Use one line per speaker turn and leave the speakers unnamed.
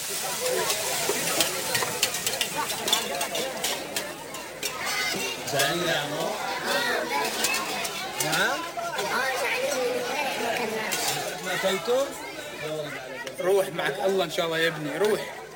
زعلان يا عمو؟ نعم؟ ما اكلتوا؟
روح معك الله ان شاء الله يا ابني، روح.